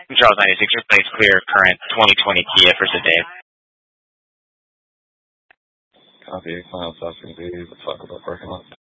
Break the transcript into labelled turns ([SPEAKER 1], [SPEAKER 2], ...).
[SPEAKER 1] Charles 96, replace clear current 2020 Kia for today.
[SPEAKER 2] Copy. Final stops going to be the fuck about parking lot.